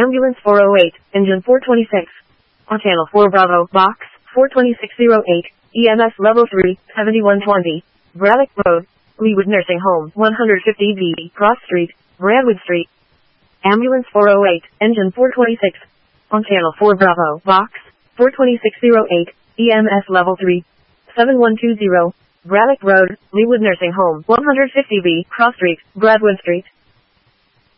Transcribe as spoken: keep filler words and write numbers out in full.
Ambulance four oh eight, Engine four twenty-six. On Channel four Bravo, Box four twenty-six oh eight, E M S Level three, seventy-one twenty, Braddock Road, Leawood Nursing Home, one fifty B, Cross Street, Bradwood Street. Ambulance four oh eight, Engine four twenty-six. On Channel four Bravo, Box four twenty-six oh eight, E M S Level three, seventy-one twenty, Braddock Road, Leawood Nursing Home, one fifty B, Cross Street, Bradwood Street.